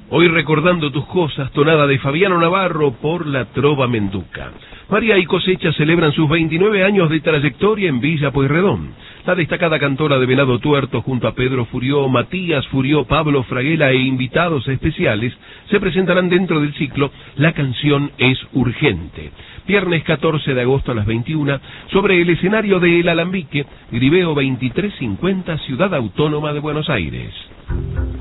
Hoy recordando tus cosas, tonada de Fabiano Navarro por la Trova Menduca. María y Cosecha celebran sus 29 años de trayectoria en Villa Pueyrredón. La destacada cantora de Venado Tuerto junto a Pedro Furió, Matías Furió, Pablo Fraguela e invitados especiales se presentarán dentro del ciclo La canción es urgente. Viernes 14 de agosto a las 21, sobre el escenario de El Alambique, Griveo 2350, Ciudad Autónoma de Buenos Aires.